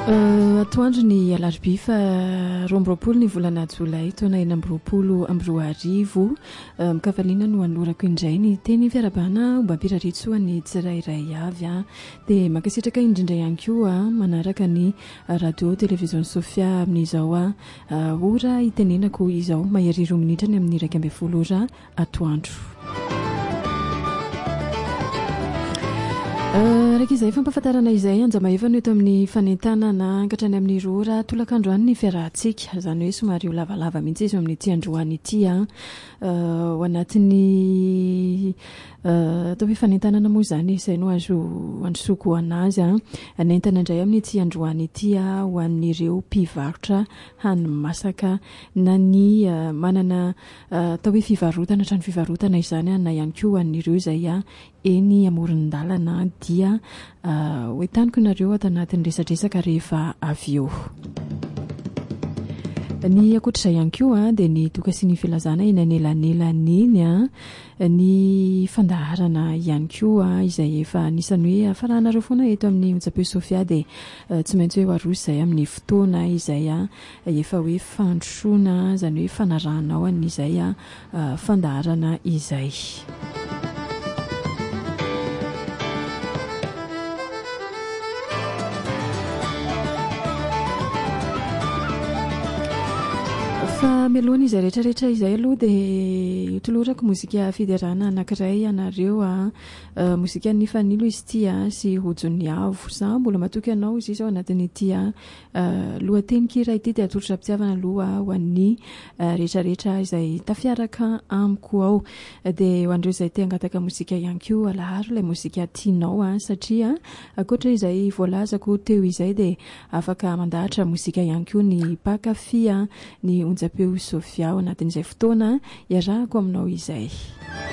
Atoandro ny alarobia fa 20 ny volana Jolay taona 2024 mikafaliana no anorako indray ny teny fiarabana mba ampiraritsoany tsirairay avy dia makasitraka indrindra ihany koa manaraka ny radio television Sofia amin'izao ora itenenako izao mahery 2 minitra ny amin'ny 1:10 ora atoandro. Raika izay fampafatarana izay anjamaevana eto amin'ny fanentanana ankatrany amin'ny 2 ora tolakandroany ny fiarahantsika izany hoe somary ho lavalava mihitsy izy amin'ny ity androany ity ho anatin'ny atao hoe fanentanana moa izany izay no azo androsoko anazy anentana indray amin'ny ity androany ity ho an'ireo mpivarotra hani-masaka na ny manana atao hoe fivarotana trano fivarotana izany na ihany koa an'ireo izay eny amoron-dalana dia hoentaniko nareo ato anatin'ny resadresaka rehefa avy eo. Ny akoatr'izay ihany koa dia ny doka sy ny filazana eny anelanelany ny fandaharana ihany koa izay efa anisan'ny hoe afarahanareo foana eto amin'ny onjapeo Sofia dia tsy maintsy hoe aroso izay amin'ny fotoana izay efa hoe fandrosoana izany hoe fanarahanao an'izay fandaharana izay. Fa meloana izay rehetrarehetra izay aloha dia tolorako mozika fiderana anankiray anareo mozika ny fanilo izy ity sy rojony avo za mbola matoky anao izy izao anatin'ny ity lohateny kira ity dia atolotra mpitiavana aloha ho an'ny rehetrarehetra izay tafiaraka amiko ao dia ho an'ireo izay te hangataka mozika ihany koa alaharo ilay mozika tianao satria akoatra izay voalazako teo izay dia afaka mandahatra mozika ihany koa ny mpakafy ny onjapeo Sofia ao anatin'izay fotoana iarahako aminao izay.